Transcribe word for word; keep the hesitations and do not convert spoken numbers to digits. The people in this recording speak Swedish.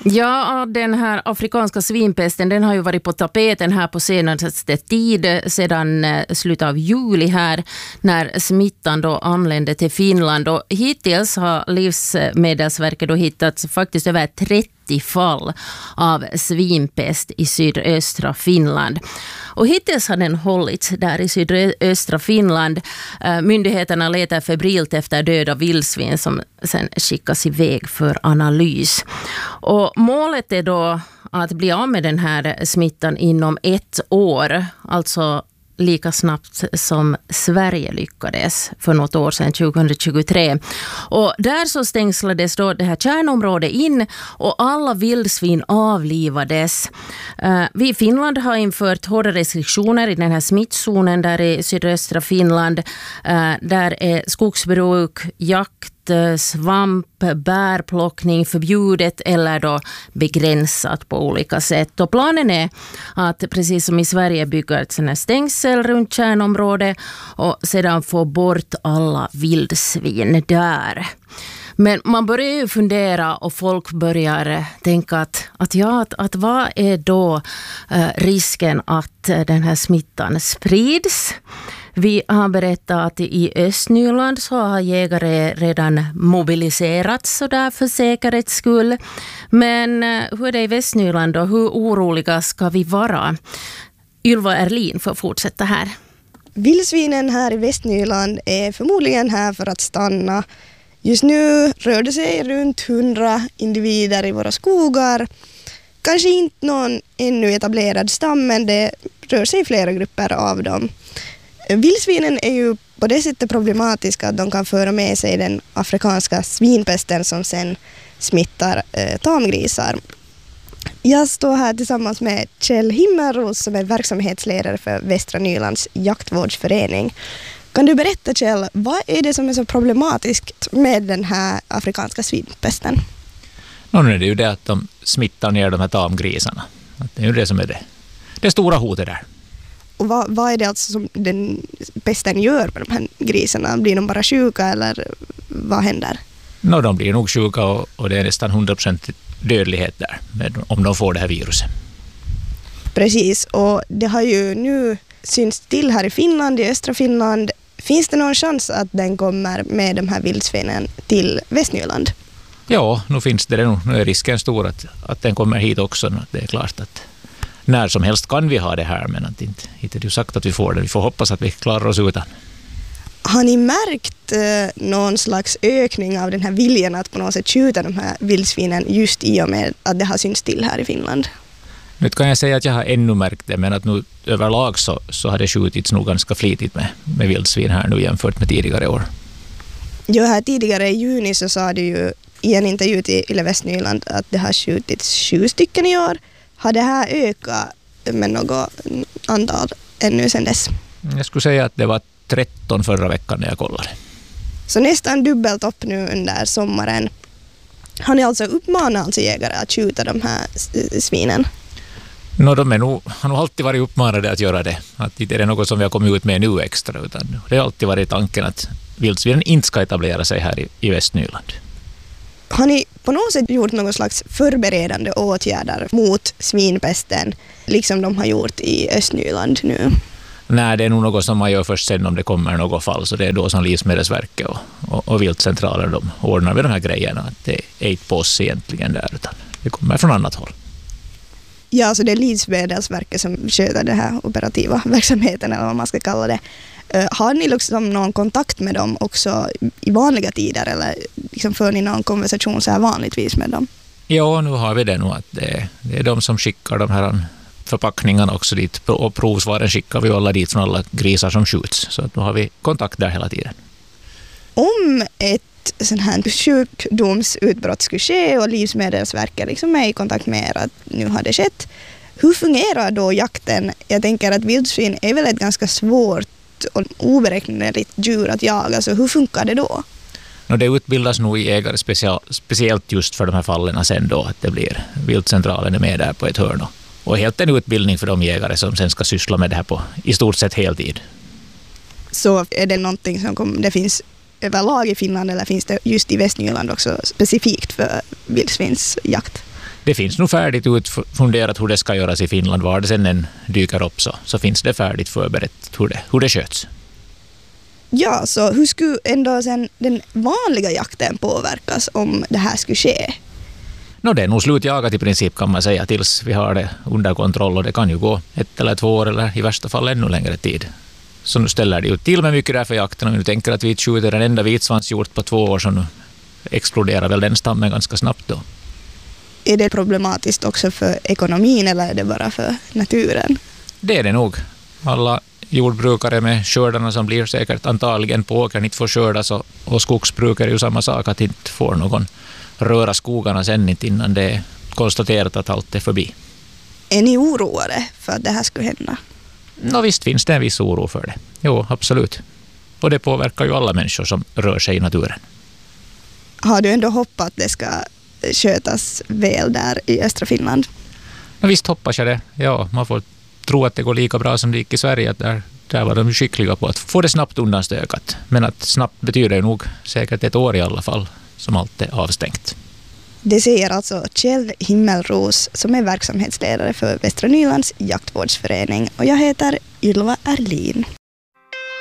Ja, den här afrikanska svinpesten, den har ju varit på tapeten här på senaste tid sedan slutet av juli här när smittan då anlände till Finland. Och hittills har Livsmedelsverket då hittat faktiskt över trettio fall av svinpest i sydöstra Finland. Och hittills har den hållits där i sydöstra Finland. Myndigheterna letar febrilt efter döda vildsvin som sen skickas iväg för analys. Och målet är då att bli av med den här smittan inom ett år, alltså lika snabbt som Sverige lyckades för något år sedan, tjugohundratjugotre. Och där så stängslades då det här kärnområdet in och alla vildsvin avlivades. Uh, vi i Finland har infört hårda restriktioner i den här smittzonen där i sydöstra Finland. Uh, där är skogsbruk, jakt, svamp, bärplockning förbjudet eller då begränsat på olika sätt. Och planen är att precis som i Sverige bygga ett sådant här stängsel runt kärnområdet och sedan få bort alla vildsvin där. Men man börjar ju fundera och folk börjar tänka att, att, ja, att, att vad är då eh, risken att den här smittan sprids? Vi har berättat att i Östnyland så har jägare redan mobiliserats så där för säkerhets skull. Men hur är det i Västnyland och hur oroliga ska vi vara? Ylva Erlin får fortsätta här. Vildsvinen här i Västnyland är förmodligen här för att stanna. Just nu rör det sig runt hundra individer i våra skogar. Kanske inte någon ännu etablerad stam, men det rör sig flera grupper av dem. Vildsvinen är ju på det sättet problematiska att de kan föra med sig den afrikanska svinpesten som sen smittar eh, tamgrisar. Jag står här tillsammans med Kjell Himmelros som är verksamhetsledare för Västra Nylands jaktvårdsförening. Kan du berätta, Kjell, vad är det som är så problematiskt med den här afrikanska svinpesten? No, nu är det ju det att de smittar ner de här tamgrisarna. Det är ju det som är det, det stora hotet där. Och vad, vad är det alltså som den pesten gör med de här grisarna? Blir de bara sjuka eller vad händer? No, de blir nog sjuka och, och det är nästan hundra procent dödlighet där med, om de får det här viruset. Precis, och det har ju nu synts till här i Finland, i östra Finland. Finns det någon chans att den kommer med de här vildsvinen till Västnyland? Ja, nu finns det nog. Nu är risken stor att, att den kommer hit också. Det är klart att när som helst kan vi ha det här, men att inte, inte är det sagt att vi får det. Vi får hoppas att vi klarar oss utan. Har ni märkt eh, någon slags ökning av den här viljan att på något sätt skjuta de här vildsvinen just i och med att det har synts till här i Finland? Nu kan jag säga att jag har ännu märkt det, men att nu överlag så, så har det skjutits nog ganska flitigt med, med vildsvin här nu jämfört med tidigare år. Jo, här tidigare i juni så sa du ju i en intervju till Yle Västnyland att det har skjutits sju stycken i år. Har det här ökat med något antal ännu sedan dess? Jag skulle säga att det var tretton förra veckan när jag kollade. Så nästan dubbelt upp nu under sommaren. Har ni alltså uppmanat alltså jägare att skjuta de här svinen? No, de är nog, har nog alltid varit uppmanade att göra det. Att det är något som vi har kommit ut med nu extra. Utan det har alltid varit tanken att vildsvinen inte ska etablera sig här i, i Västnyland. Har ni på något sätt gjort någon slags förberedande åtgärder mot svinpesten liksom de har gjort i Östnyland nu? Nej, det är nog något som man gör först sen om det kommer något fall. Så det är då som Livsmedelsverket och, och, och viltcentraler de ordnar med de här grejerna. Att det är inte på oss egentligen där, utan det kommer från annat håll. Ja, så det är Livsmedelsverket som sköter den här operativa verksamheten eller vad man ska kalla det. Uh, har ni liksom någon kontakt med dem också i vanliga tider eller liksom för ni någon konversation så här vanligtvis med dem? Ja, nu har vi det nog att det, det är de som skickar de här förpackningarna också dit och provsvaren skickar vi alla dit från alla grisar som skjuts. Så att nu har vi kontakt där hela tiden. Om ett sån här sjukdomsutbrott skulle ske och Livsmedelsverket liksom är i kontakt med er att nu har det skett, hur fungerar då jakten? Jag tänker att vildsvin är väl ett ganska svårt och oberäkneligt djur att jaga, så hur funkar det då? No, det utbildas nog i ägare special, speciellt just för de här fallen sen då att det blir viltcentralen är med där på ett hörn och helt en utbildning för de jägare som sen ska syssla med det här på i stort sett heltid. Så är det någonting som kom, det finns överlag i Finland eller finns det just i Västnyland också specifikt för vildsvinsjakt? Det finns nog färdigt utfunderat hur det ska göras i Finland. Var det sen en dyker upp så, så finns det färdigt förberett hur det, hur det sköts. Ja, så hur skulle ändå sen den vanliga jakten påverkas om det här skulle ske? No, det är nog slutjagat i princip kan man säga tills vi har det under kontroll, och det kan ju gå ett eller två år eller i värsta fall ännu längre tid. Så nu ställer det ju till med mycket där för jakten. Om vi tänker att vi skjuter en enda vitsvanshjort på två år så nu exploderar väl den stammen ganska snabbt då. Är det problematiskt också för ekonomin eller är det bara för naturen? Det är det nog. Alla jordbrukare med skördarna som blir säkert antagligen på åkern inte får skördas, och, och skogsbrukare är ju samma sak, att inte får någon röra skogarna sen inte innan det är konstaterat att allt är förbi. Är ni oroade för att det här skulle hända? No, visst finns det en viss oro för det. Jo, absolut. Och det påverkar ju alla människor som rör sig i naturen. Har du ändå hoppat att det ska skötas väl där i östra Finland? No, visst hoppas jag det. Ja, man får tro att det går lika bra som det gick i Sverige. Att där, där var de skickliga på att få det snabbt undanstökat. Men att snabbt betyder nog säkert ett år i alla fall som allt är avstängt. Det säger alltså Kjell Himmelros som är verksamhetsledare för Västra Nylands jaktvårdsförening, och jag heter Ylva Erlin.